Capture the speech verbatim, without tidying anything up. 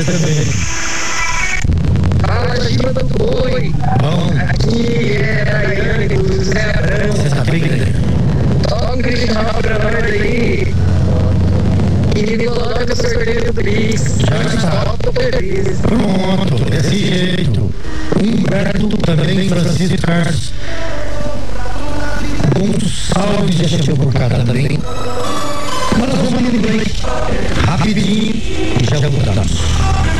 você também. Fala, Giba do Boi. Bom. Aqui é Daiane do José Abrão. Você tá bem, né? Toca um Cristian Rafa pra nós aí. E me coloca no sorteio do Pix. Já está. Tô feliz. Pronto, desse jeito. Humberto também, Francisco Carlos. Gonçalves já chegou por cá também. Mas nós vamos ali no break. Rapidinho e já voltamos.